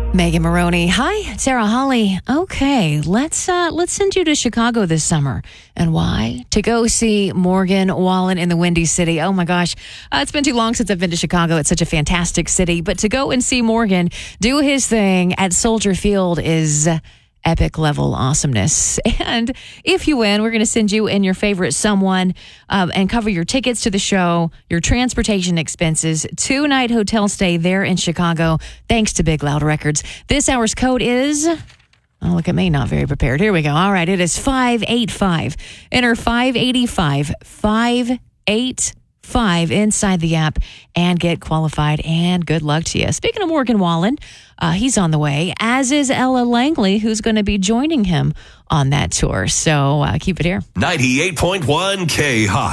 Megan Maroney. Hi, Sarah Holly. Okay, let's send you to Chicago this summer. And why? To go see Morgan Wallen in the Windy City. Oh my gosh, it's been too long since I've been to Chicago. It's such a fantastic city. But to go and see Morgan do his thing at Soldier Field is epic level awesomeness. And if you win, we're going to send you and your favorite someone and cover your tickets to the show, your transportation expenses, 2-night hotel stay there in Chicago, thanks to Big Loud Records. This hour's code is... Oh, look at me, not very prepared. Here we go. All right, it is 585. Enter 585, 585 inside the app and get qualified, and good luck to you. Speaking of Morgan Wallen, he's on the way, as is Ella Langley, who's going to be joining him on that tour. So keep it here. 98.1 K-Hawk.